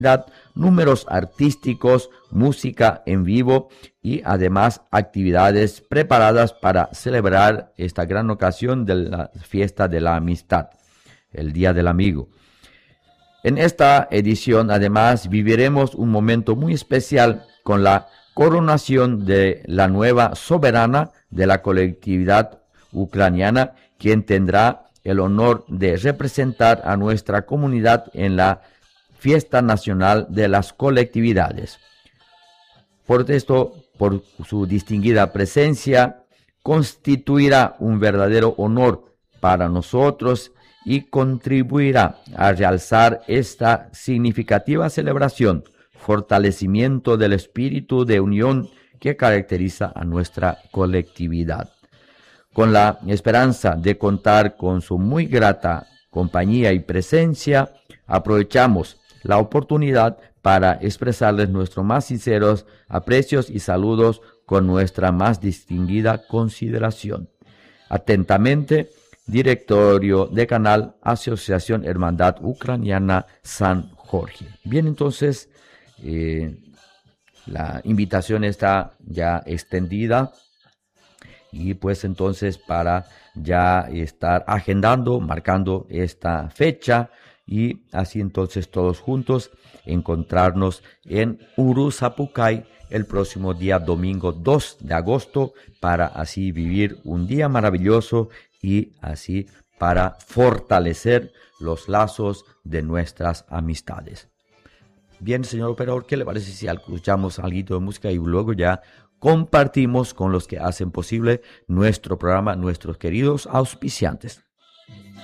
números artísticos, música en vivo y además actividades preparadas para celebrar esta gran ocasión de la fiesta de la amistad, el Día del Amigo. En esta edición, además, viviremos un momento muy especial con la coronación de la nueva soberana de la colectividad ucraniana, quien tendrá el honor de representar a nuestra comunidad en la Fiesta Nacional de las Colectividades. Por esto, por su distinguida presencia, constituirá un verdadero honor para nosotros y contribuirá a realzar esta significativa celebración, fortalecimiento del espíritu de unión que caracteriza a nuestra colectividad. Con la esperanza de contar con su muy grata compañía y presencia, aprovechamos la oportunidad para expresarles nuestros más sinceros aprecios y saludos con nuestra más distinguida consideración. Atentamente, Directorio de Canal, Asociación Hermandad Ucraniana San Jorge. Bien, entonces, la invitación está ya extendida y pues entonces para ya estar agendando, marcando esta fecha y así entonces todos juntos encontrarnos en Uruzapucay el próximo día domingo 2 de agosto para así vivir un día maravilloso y así para fortalecer los lazos de nuestras amistades. Bien, señor operador, ¿qué le parece si escuchamos algo de música y luego ya compartimos con los que hacen posible nuestro programa, nuestros queridos auspiciantes?